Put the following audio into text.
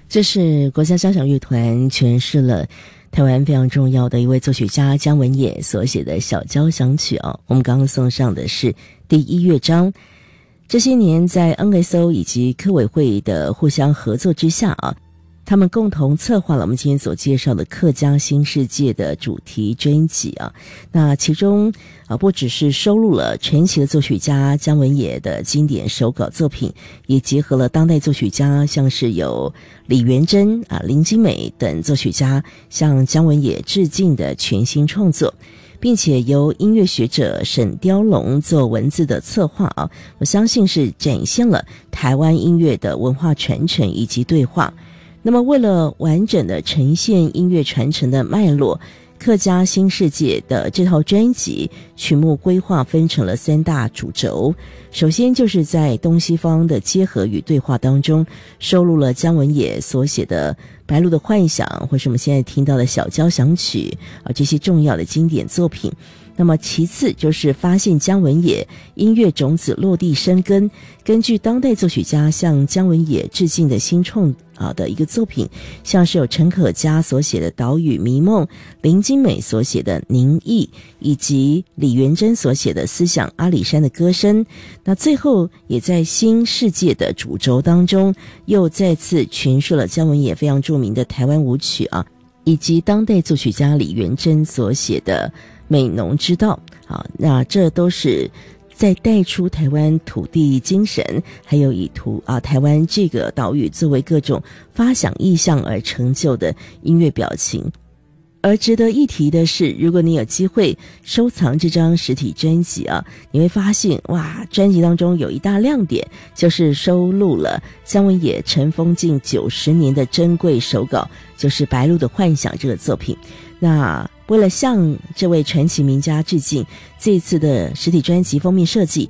这是国家交响乐团诠释了台湾非常重要的一位作曲家姜文也所写的小交响曲啊。我们刚刚送上的是第一乐章。这些年在 NSO 以及科委会的互相合作之下啊，他们共同策划了我们今天所介绍的客家新世界的主题专辑啊。那其中不只是收录了传奇的作曲家姜文也的经典手稿作品，也结合了当代作曲家，像是有李元珍林金美等作曲家向姜文也致敬的全新创作，并且由音乐学者沈雕龙做文字的策划啊。我相信是展现了台湾音乐的文化传承以及对话。那么为了完整的呈现音乐传承的脉络，客家新世界的这套专辑曲目规划分成了3大主轴。首先就是在东西方的结合与对话当中，收录了姜文也所写的《白鹭的幻想》或是我们现在听到的小交响曲这些重要的经典作品。那么其次就是发现姜文也音乐种子落地生根，根据当代作曲家向姜文也致敬的新创的一个作品，像是有陈可嘉所写的《岛屿迷梦》，林金美所写的《宁毅》，以及李元珍所写的《思想阿里山的歌声》。那最后也在新世界的主轴当中，又再次诠释了姜文也非常著名的台湾舞曲以及当代作曲家李元珍所写的美浓之道那这都是在带出台湾土地精神，还有以台湾这个岛屿作为各种发想意象而成就的音乐表情。而值得一提的是，如果你有机会收藏这张实体专辑你会发现专辑当中有一大亮点，就是收录了姜文也尘封近90年的珍贵手稿，就是《白鹭的幻想》这个作品。那为了向这位传奇名家致敬，这一次的实体专辑封面设计